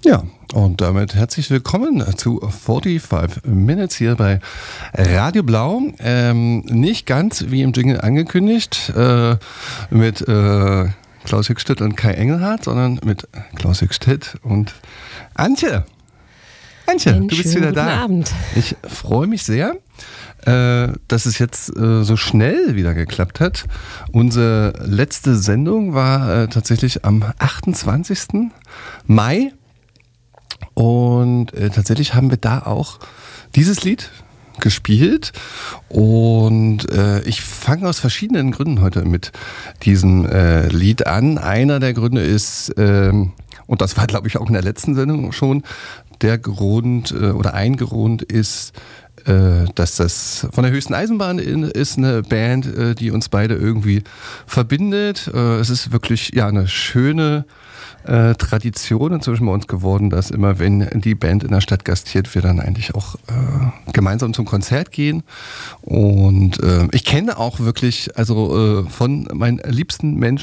Ja, und damit herzlich willkommen zu 45 Minutes hier bei Radio Blau. Nicht ganz wie im Jingle angekündigt mit Klaus Hückstedt und Kai Engelhardt, sondern mit Klaus Hückstedt und Antje. Antje, du bist wieder da. Guten Abend. Ich freue mich sehr, dass es jetzt so schnell wieder geklappt hat. Unsere letzte Sendung war tatsächlich am 28. Mai. Und tatsächlich haben wir da auch dieses Lied gespielt. Und ich fange aus verschiedenen Gründen heute mit diesem Lied an. Einer der Gründe ist, und das war glaube ich auch in der letzten Sendung schon, der Grund oder ein Grund ist, dass das von der Höchsten Eisenbahn ist, eine Band, die uns beide irgendwie verbindet. Es ist wirklich ja eine schöne Tradition inzwischen bei uns geworden, dass immer, wenn die Band in der Stadt gastiert, wir dann eigentlich auch gemeinsam zum Konzert gehen. Und ich kenne auch wirklich, also von meinen liebsten Menschen